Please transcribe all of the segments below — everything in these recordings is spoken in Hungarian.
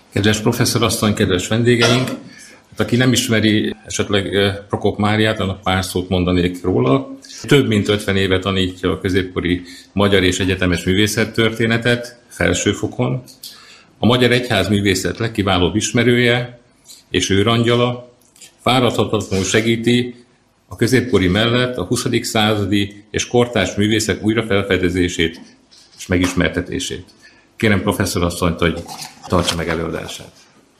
Kedves professzorasszony, kedves vendégeink! Hát, aki nem ismeri esetleg Prokop Máriát, annak pár szót mondanék róla. Több mint 50 éve tanítja a középkori magyar és egyetemes művészettörténetet felsőfokon. A Magyar Egyház művészet legkiválóbb ismerője és őrangyala, fáradhatatlanul segíti a középkori mellett a 20. századi és kortárs művészek újrafelfedezését és megismertetését. Kérem professzorasszonyt, hogy tartsa meg előadását.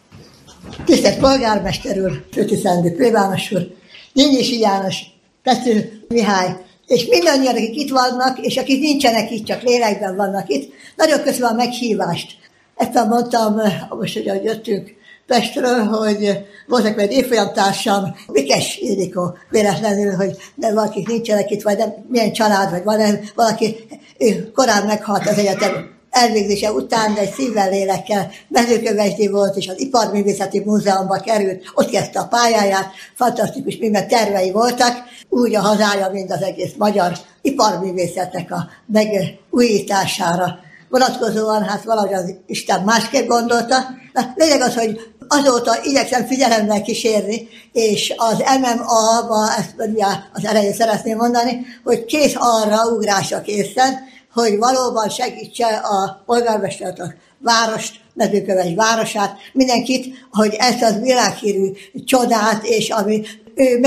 Tisztelt polgármester úr, főtisztelendő plébános úr, Gyingyisi János, Pető Mihály, és mindannyian, akik itt vannak, és akik nincsenek itt, csak lélekben vannak itt, nagyon köszönöm a meghívást. Ezt mondtam, most, hogy jöttünk Pestről, hogy voltak egy évfolyamtársam, Mikes Ildikó, véletlenül, hogy nem valakik nincsenek itt, vagy nem, milyen család, vagy van valaki, ő korán meghalt az egyetem elvégzése után, de egy szívvel, lélekkel mezőkövesdi volt, és az Iparművészeti Múzeumba került, ott kezdte a pályáját, fantasztikus minden tervei voltak, úgy a hazája, mint az egész magyar iparművészetnek a megújítására vonatkozóan, hát valahogy az Isten másképp gondolta. Na, lényeg az, hogy azóta igyekszem figyelemmel kísérni, és az MMA-ba, ezt az elején szeretném mondani, hogy kész arra, ugrásra készen, hogy valóban segítse a polgármestert, a várost, Mezőkövesd városát, mindenkit, hogy ezt az világhírű csodát, és ami ő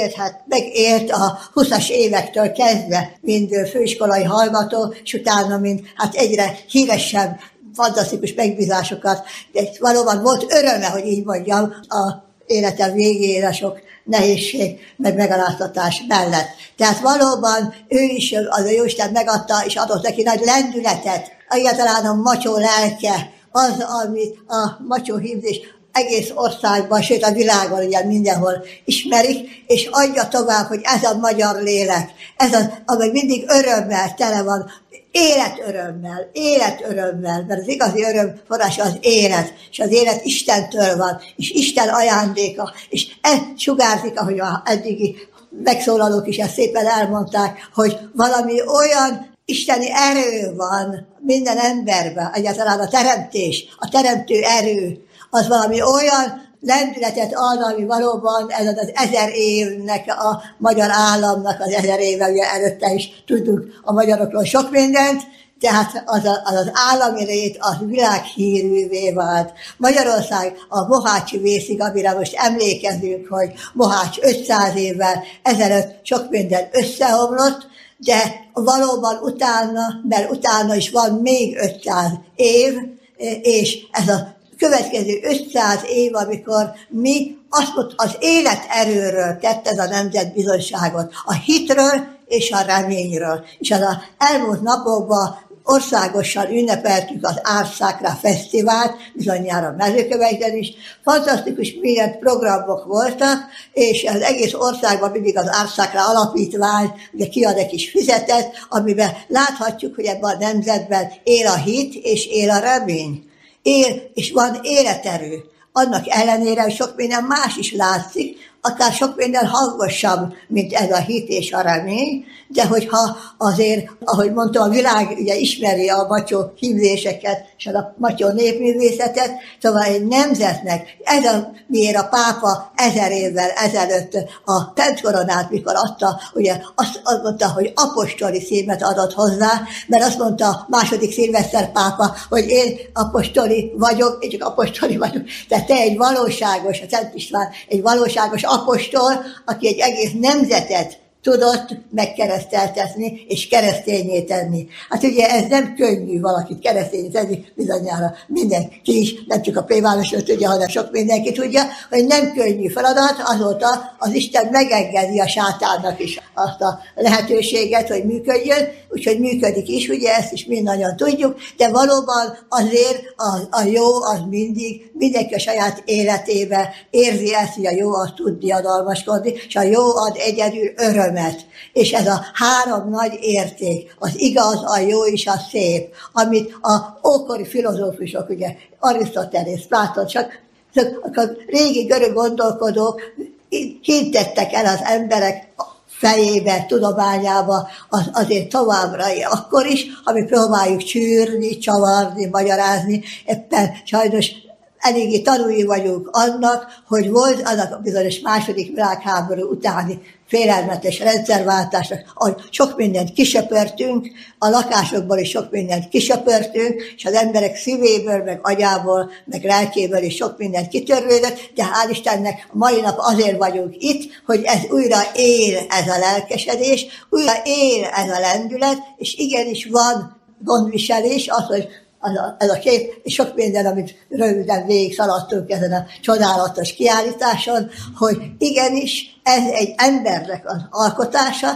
megélt a 20-as évektől kezdve, mint főiskolai hallgató, és utána, mint hát egyre híresebb, fantasztikus megbízásokat, de valóban volt öröme, hogy így mondjam, a életem végére sok nehézség, meg megaláztatás mellett. Tehát valóban ő is, az a Jóisten megadta, és adott neki nagy lendületet. Egyáltalán a macsó lelke, az, amit a macsó hívés egész országban, sőt a világon ugye mindenhol ismerik, és adja tovább, hogy ez a magyar lélek, ez az, amely mindig örömmel tele van, életörömmel, mert az igazi öröm forrása az élet, és az élet Istentől van, és Isten ajándéka, és ez sugárzik, ahogy az eddigi megszólalók is ezt szépen elmondták, hogy valami olyan isteni erő van minden emberben, egyáltalán a teremtés, a teremtő erő, az valami olyan lendületet ad, ami valóban ez az 1000 évnek, a magyar államnak az 1000 éve, ugye előtte is tudunk a magyarokról sok mindent, tehát az állami rét az világhírűvé vált. Magyarország a Mohácsi vészig, amire most emlékezünk, hogy Mohács 500 évvel ezelőtt sok minden összeomlott, de valóban utána is van még 500 év, és ez a következő 500 év, amikor mi az életerőről tett ez a nemzet bizonyságot, a hitről és a reményről. És az elmúlt napokban országosan ünnepeltük az Ars Sacra Fesztivált, bizonyára Mezőkövesden is. Fantasztikus milyen programok voltak, és az egész országban mindig az Ars Sacra alapítvány, ugye kiad egy kis füzetet, amiben láthatjuk, hogy ebben a nemzetben él a hit és él a remény. Él, és van életerő. Annak ellenére, hogy sok minden más is látszik, akár sok minden hangosabb, mint ez a hit és a remény, de hogyha azért, ahogy mondtam, a világ ugye ismeri a macsó hívéseket és a macsó népművészetet, szóval egy nemzetnek, ez a, miért a pápa 1000 évvel ezelőtt a Szent Koronát, mikor adta, ugye azt mondta, hogy apostoli címet adott hozzá, mert azt mondta a második Szilveszter pápa, hogy én apostoli vagyok, én csak apostoli vagyok, tehát te egy valóságos, a Szent István egy valóságos apostol, aki egy egész nemzetet tudott megkereszteltetni és keresztényé tenni. Hát ugye ez nem könnyű valakit keresztényé tenni, bizonyára mindenki is, nem csak a plébánosról tudja, hanem sok mindenki tudja, hogy nem könnyű feladat, azóta az Isten megengedi a sátánnak is azt a lehetőséget, hogy működjön, úgyhogy működik is, ugye ezt is mindannyian tudjuk, de valóban azért a jó az mindenki a saját életébe érzi ezt, hogy a jó az tud diadalmaskodni, és a jó ad egyedül öröm. És ez a 3 nagy érték, az igaz, a jó és a szép, amit a ókori filozófusok, ugye Arisztotelész, Pláton, csak a régi görög gondolkodók hintettek el az emberek fejébe, tudományába, azért továbbra akkor is, ami próbáljuk csűrni, csavarni, magyarázni, éppen sajnos eléggé tanúi vagyunk annak, hogy volt annak a bizonyos második világháború utáni félelmetes rendszerváltásnak, ahogy sok mindent kisöpörtünk, a lakásokból is sok mindent kisöpörtünk, és az emberek szívéből, meg agyából, meg lelkéből is sok mindent kitörlődött, de hál' Istennek a mai nap azért vagyunk itt, hogy ez újra él ez a lelkesedés, újra él ez a lendület, és igenis van gondviselés, az, hogy ez a kép, és sok minden, amit röviden végig szaladtunk ezen a csodálatos kiállításon, hogy igenis ez egy embernek az alkotása,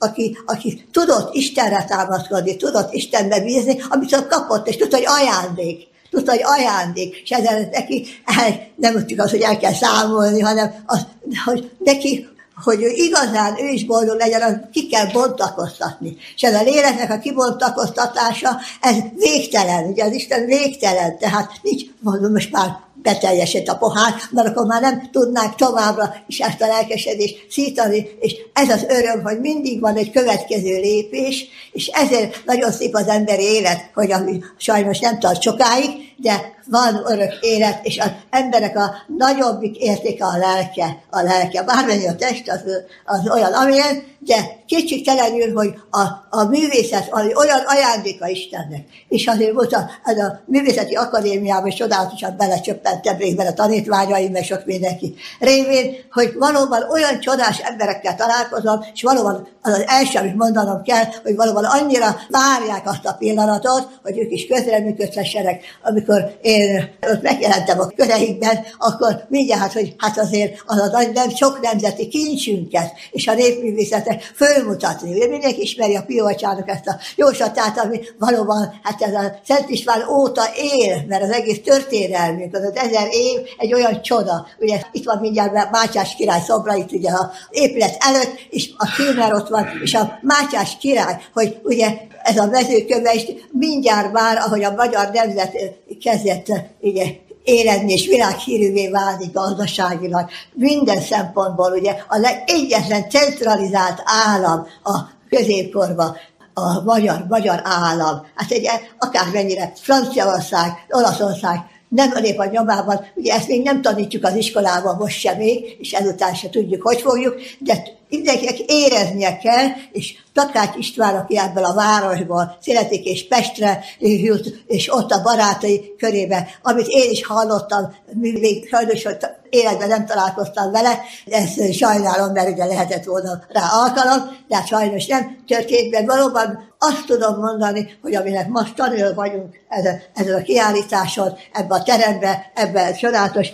aki tudott Istenre támaszkodni, tudott Istenbe bízni, amit kapott, és tudta, hogy ajándék. Tudta, hogy ajándék, és ezzel neki nem csak az, hogy el kell számolni, hanem az, hogy neki, hogy igazán ő is boldog legyen, az ki kell bontakoztatni. És ez a léleknek a kibontakoztatása, ez végtelen, ugye az Isten végtelen, tehát nincs, mondom, most már beteljesít a pohár, mert akkor már nem tudnánk továbbra is ezt a lelkesedést szítani, és ez az öröm, hogy mindig van egy következő lépés, és ezért nagyon szép az emberi élet, hogy ami sajnos nem tart sokáig, de van örök élet, és az emberek a nagyobbik értéke a lelke. Bármennyi a test, az olyan, amilyen, de kétségtelenül, hogy a művészet olyan ajándéka Istennek. És azért volt ez a művészeti akadémiában is csodálatosan belecsöppentem részben a tanítványaim, meg sok mindenki révén, hogy valóban olyan csodás emberekkel találkozom, és valóban az első, amit mondanom kell, hogy valóban annyira várják azt a pillanatot, hogy ők is közreműködhessenek. Amikor én ott megjelentem a köreikben, akkor mindjárt, hogy hát azért az a nagy sok nemzeti kincsünket, és a népművészetek fölmutatni. Ugye mindenki ismeri a Pio Atyának ezt a jóslatát, ami valóban hát ez a Szent István óta él, mert az egész történelmünk, az 1000 év egy olyan csoda. Ugye itt van mindjárt Mátyás király szobra, itt ugye az épület előtt, és a filmer ott van, és a Mátyás király, hogy ugye ez a mezőköve is mindjárt már, ahogy a magyar nemzet kezdett ugye éledni és világhírűvé válni gazdaságilag, minden szempontból ugye egyetlen centralizált állam a középkorban, a magyar állam. Hát egy akármennyire Franciaország, Olaszország nem lép a nyomában, ugye ezt még nem tanítjuk az iskolában most sem még, és ezután se tudjuk, hogy fogjuk, de mindenkinek éreznie kell, és Takács István, aki ebből a városból Szeletik és Pestre jut, és ott a barátai körébe, amit én is hallottam, még sajnos, hogy életben nem találkoztam vele, de ezt sajnálom, mert ugye lehetett volna rá alkalom, de hát sajnos nem történt, mert valóban azt tudom mondani, hogy aminek most tanul vagyunk ezen a kiállításon, ebben a teremben, ebben a csodálatos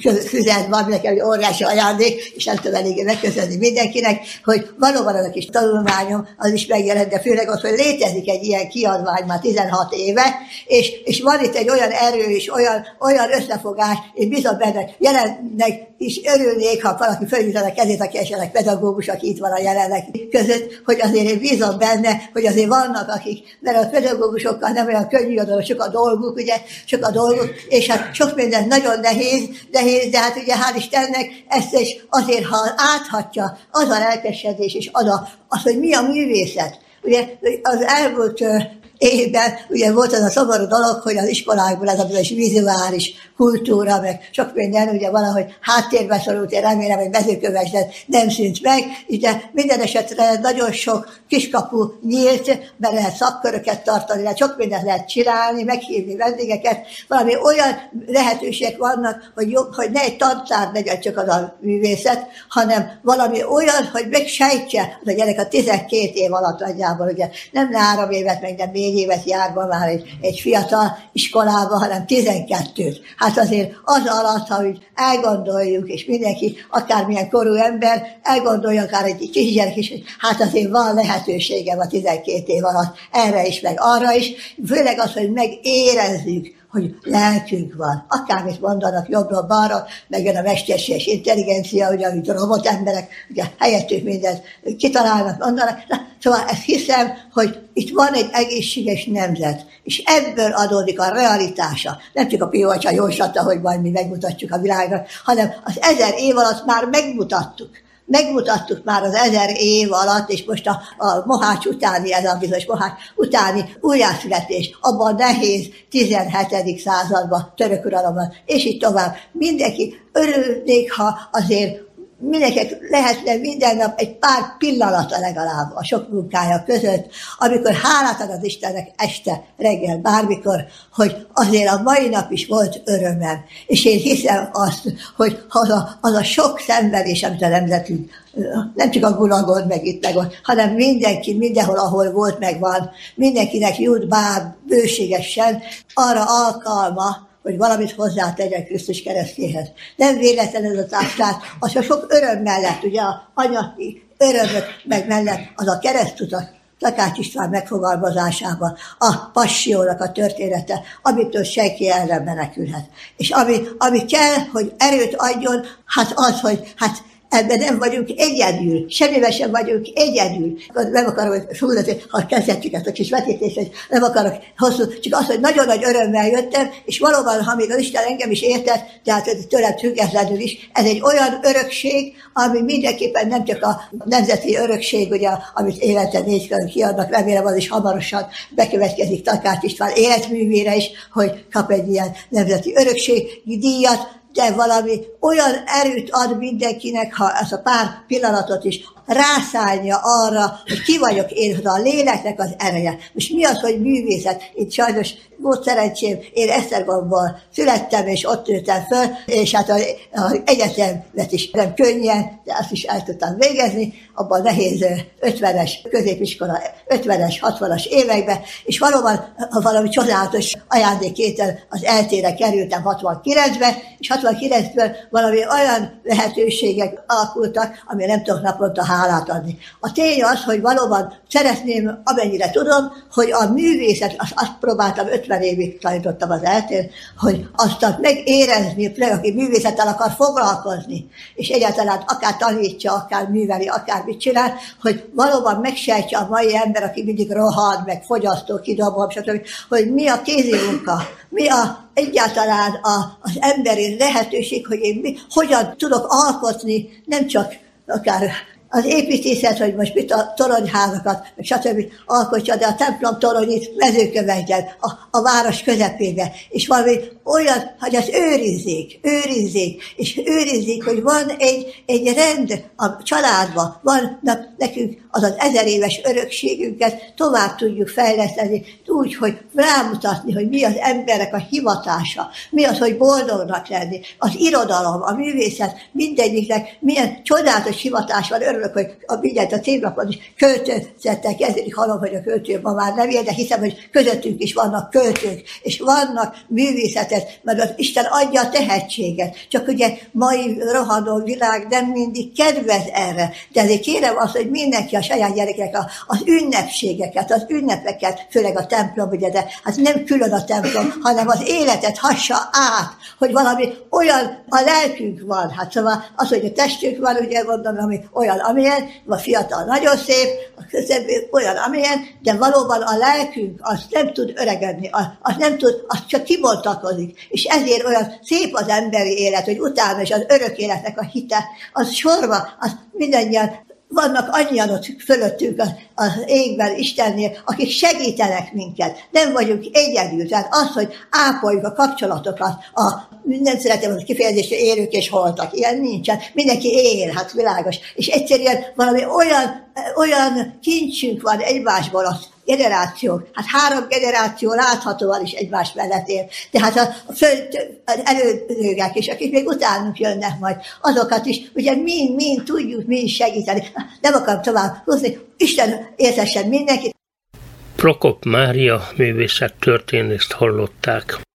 füzet van, nekem egy óriási ajándék, és nem tudom eléggé megköszönni mindenkinek, hogy valóban az a kis tanulmányom, az is megjelent, de főleg az, hogy létezik egy ilyen kiadvány már 16 éve, és van itt egy olyan erő és olyan összefogás, én bizony benne jelennek is örülnék, ha valaki följutott a kezét, aki esetleg pedagógus, aki itt van a jelenek között, hogy azért én bízom benne, hogy azért vannak akik, mert a pedagógusokkal nem olyan könnyű, sok a dolguk, ugye, sok a dolguk, és hát sok minden nagyon nehéz, de hát ugye hál' Istennek ezt is azért, ha áthatja az a lelkesedés, és az, hogy mi a művészet. Ugye az elmúlt évben ugye volt az a szomorú dolog, hogy az iskolákból ez a bizonyos vizuális kultúra, meg sok minden ugye valahogy háttérbe szorult, én remélem, hogy mezőköves nem szűnt meg, de minden esetre nagyon sok kiskapu nyílt, be lehet szakköröket tartani, lehet sok mindent lehet csinálni, meghívni vendégeket, valami olyan lehetőségek vannak, hogy ne egy tantár legyen csak az a művészet, hanem valami olyan, hogy megsejtse az a gyerek a 12 év alatt nagyjából, ugye nem 3 évet, meg nem 4 évet jár már egy fiatal iskolába, hanem 12-t. Hát azért az alatt, ha úgy elgondoljuk, és mindenki, akármilyen korú ember, elgondolja akár egy kisgyerek is, hogy hát azért van lehetőségem a 12 év alatt erre is, meg arra is, főleg az, hogy megérezzük, hogy lelkünk van. Akármit mondanak jobbra-balra, megjön a mesterséges intelligencia, ugye, amit robotemberek, ugye helyettük mindent kitalálnak, mondanak. Szóval ezt hiszem, hogy itt van egy egészséges nemzet, és ebből adódik a realitása. Nem csak a Pio Atya jóslata, hogy majd mi megmutatjuk a világnak, hanem az 1000 év alatt már megmutattuk. megmutattuk már az 1000 év alatt, és most a Mohács utáni, ez a bizonyos Mohács utáni újjászületés, abban a nehéz 17. században, török uralomban, és így tovább. Mindenki örülnék, ha azért mindenkinek lehetne minden nap egy pár pillanata legalább a sok munkája között, amikor hálát ad az Istennek este, reggel, bármikor, hogy azért a mai nap is volt örömem. És én hiszem azt, hogy az a sok szenvedés, amit a nemzetünk, nem csak a Gulagon, meg itt, meg ott, hanem mindenki, mindenhol, ahol volt, meg van, mindenkinek jut bár bőségesen arra alkalma, hogy valamit hozzátegyen Krisztus keresztjéhez. Nem véletlenül ez a táblát, az a sok öröm mellett, ugye a anyagi örömök meg mellett az a keresztutak, Takács István megfogalmazásában a passiónak a története, amitől senki el nem menekülhet. És ami kell, hogy erőt adjon, hát az, hogy ebben nem vagyunk egyedül, semmivel sem vagyunk egyedül. Nem akarom, hogy ha kezdhetjük ezt a kis vetítést, hogy nem akarok hosszú, csak az, hogy nagyon nagy örömmel jöttem, és valóban, ha még az Isten engem is értett, tehát tőlem függetlenül is, ez egy olyan örökség, ami mindenképpen nem csak a nemzeti örökség, ugye, amit évente 4-kor kiadnak, remélem az is hamarosan bekövetkezik Takács István életművére is, hogy kap egy ilyen nemzeti örökségi díjat, de valami olyan erőt ad mindenkinek, ha ezt a pár pillanatot is rászállja arra, hogy ki vagyok én, a léleknek az ereje. És mi az, hogy művészet? Itt sajnos volt szerencsém, én Esztergomban születtem, és ott nőttem föl, és hát az egyetemet is nem könnyen, de azt is el tudtam végezni, abban nehéz 50-es középiskola, 50-es, 60-as években, és valóban valami csodálatos ajándékkétel az eltére kerültem 69-ben, és 69-ben valami olyan lehetőségek alakultak, ami nem tudok naponta hálát adni. A tény az, hogy valóban szeretném, amennyire tudom, hogy a művészet, azt próbáltam 50 évig tanítottam az eltén, hogy azt megérezni, aki művészettel akar foglalkozni, és egyáltalán akár tanítsa, akár műveli, akár mit csinál, hogy valóban megsejtse a mai ember, aki mindig rohad, meg fogyasztó, kidobom, stb., hogy mi a kézi munka, mi egyáltalán az emberi lehetőség, hogy én hogyan tudok alkotni, nem csak akár az építészet, hogy most mit a toronyházakat, stb. Alkotja, de a templom toronyit Mezőkövesden, a város közepébe, és valami olyan, hogy azt őrizzék, hogy van egy rend a családban, van nekünk az 1000 éves örökségünket, tovább tudjuk fejleszteni, úgy, hogy rámutatni, hogy mi az emberek a hivatása, mi az, hogy boldognak lenni, az irodalom, a művészet, mindegyiknek milyen csodálatos hivatás van. Örülök, hogy mindjárt a címlapon is költőzettel kezdődik, hallom, hogy a költő ma már nem él, de hiszem, hogy közöttünk is vannak költők, és vannak művészetek, mert az Isten adja a tehetséget. Csak ugye mai rohanó világ nem mindig kedvez erre, de ezért kérem azt, hogy mindenki a saját gyerekek az ünnepségeket, az ünnepeket, főleg a templom, ugye, de hát nem külön a templom, hanem az életet hassa át, hogy valami olyan a lelkünk van, hát szóval az, hogy a testünk van, ugye mondom, ami olyan, amilyen, a fiatal nagyon szép, a közepén olyan, amilyen, de valóban a lelkünk az nem tud öregedni, az nem tud, az csak kibontakozik, és ezért olyan szép az emberi élet, hogy utána is az örök életnek a hite, az sorba, az mindannyian vannak annyian ott fölöttünk az égben, Istennél, akik segítenek minket. Nem vagyunk egyedül. Tehát az, hogy ápoljuk a kapcsolatokat, nem szeretem az kifejezést, hogy élők és holtak. Ilyen nincsen. Mindenki él, hát világos. És egyszerűen valami olyan kincsünk van egymásból, az generációk, hát 3 generáció láthatóan is egymás mellett él. Tehát az előzőgek is, akik még utánunk jönnek majd, azokat is, ugye mind tudjuk mi segíteni. Nem akarom tovább húzni, Isten értessen mindenkit. Prokop Mária művészettörténészt hallották.